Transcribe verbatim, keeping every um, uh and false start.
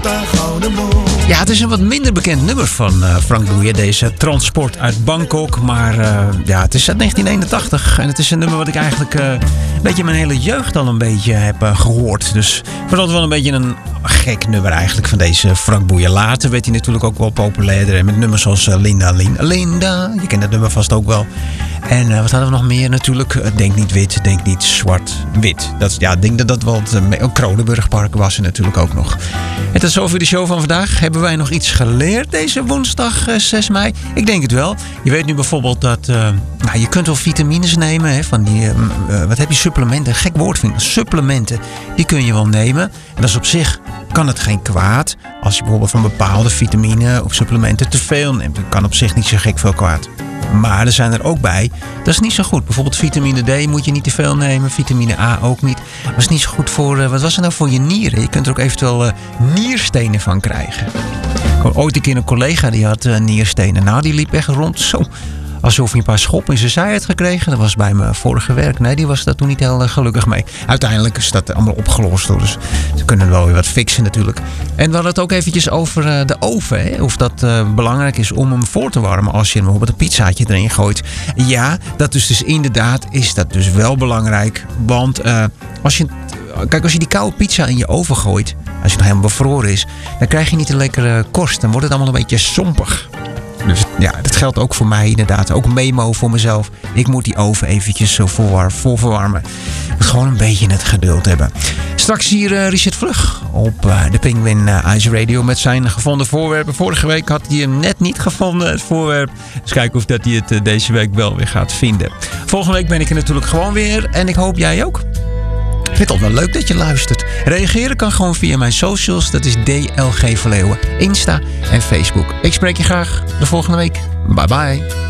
Ja, het is een wat minder bekend nummer van uh, Frank Boeien, deze Transport uit Bangkok. Maar uh, ja, het is uit negentien eenentachtig en het is een nummer wat ik eigenlijk uh, een beetje mijn hele jeugd al een beetje heb uh, gehoord. Dus ik vond het wel een beetje een gek nummer eigenlijk van deze Frank Boeien. Later werd hij natuurlijk ook wel populairder en met nummers zoals uh, Linda, Linda, Linda. Je kent dat nummer vast ook wel. En uh, wat hadden we nog meer natuurlijk? Uh, denk niet wit, denk niet zwart-wit. Dat, ja, ik denk dat dat wel het uh, Kronenburgpark was er natuurlijk ook nog. En tot zover de show van vandaag. Hebben wij nog iets geleerd deze woensdag uh, zes mei? Ik denk het wel. Je weet nu bijvoorbeeld dat uh, nou, je kunt wel vitamines nemen. Hè, van die, uh, uh, wat heb je, supplementen? Gek woord vind ik. Supplementen, die kun je wel nemen. En dat is op zich, kan het geen kwaad. Als je bijvoorbeeld van bepaalde vitamine of supplementen te veel neemt, dan kan op zich niet zo gek veel kwaad. Maar er zijn er ook bij, dat is niet zo goed. Bijvoorbeeld vitamine D moet je niet te veel nemen. Vitamine A ook niet. Dat is niet zo goed voor, uh, wat was het nou voor je nieren? Je kunt er ook eventueel uh, nierstenen van krijgen. Ik had ooit een keer een collega die had uh, nierstenen. Nou, die liep echt rond zo. Alsof hij een paar schoppen in zijn zij had gekregen. Dat was bij mijn vorige werk. Nee, die was daar toen niet heel uh, gelukkig mee. Uiteindelijk is dat allemaal opgelost. Hoor. Dus ze kunnen wel weer wat fixen natuurlijk. En we hadden het ook eventjes over uh, de oven. Hè? Of dat uh, belangrijk is om hem voor te warmen als je bijvoorbeeld een pizzaatje erin gooit. Ja, dat is dus inderdaad is dat dus wel belangrijk. Want uh, als je, kijk, als je die koude pizza in je oven gooit, als je nog helemaal bevroren is, dan krijg je niet een lekkere korst. Dan wordt het allemaal een beetje sompig. Dus ja, dat geldt ook voor mij inderdaad. Ook een memo voor mezelf. Ik moet die oven eventjes zo voor, voor verwarmen. Ik moet gewoon een beetje het geduld hebben. Straks hier uh, Richard Vlug op uh, de Penguin uh, Ice Radio met zijn gevonden voorwerpen. Vorige week had hij hem net niet gevonden, het voorwerp. Dus kijken of dat hij het uh, deze week wel weer gaat vinden. Volgende week ben ik er natuurlijk gewoon weer. En ik hoop jij ook. Ik vind het wel leuk dat je luistert. Reageren kan gewoon via mijn socials. Dat is D L G Verleeuwen. Insta en Facebook. Ik spreek je graag de volgende week. Bye bye.